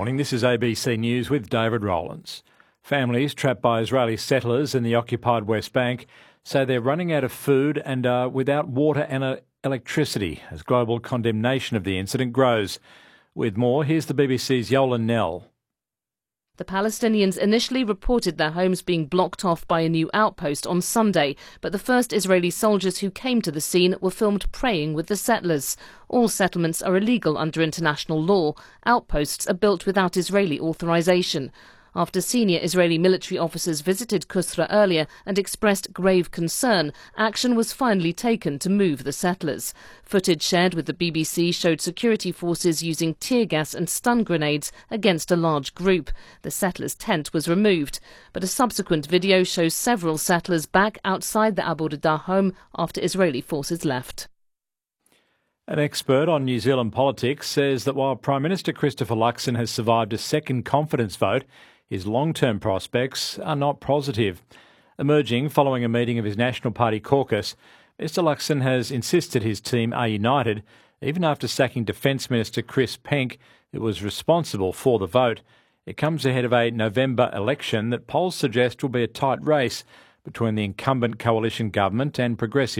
morning. This is ABC News with David Rowlands. Families trapped by Israeli settlers in the occupied West Bank say they're running out of food and are without water and electricity as global condemnation of the incident grows. With more, here's the BBC's Yolan Nell. The Palestinians initially reported their homes being blocked off by a new outpost on Sunday, but the first Israeli soldiers who came to the scene were filmed praying with the settlers. All settlements are illegal under international law. Outposts are built without Israeli authorization. After senior Israeli military officers visited Kusra earlier and expressed grave concern, action was finally taken to move the settlers. Footage shared with the BBC showed security forces using tear gas and stun grenades against a large group. The settlers' tent was removed, but a subsequent video shows several settlers back outside the Abu Rida home after Israeli forces left. An expert on New Zealand politics says that while Prime Minister Christopher Luxon has survived a second confidence vote, his long-term prospects are not positive. Emerging following a meeting of his National Party caucus, Mr Luxon has insisted his team are united, even after sacking Defence Minister Chris Penk, who was responsible for the vote. It comes ahead of a November election that polls suggest will be a tight race between the incumbent coalition government and Progressive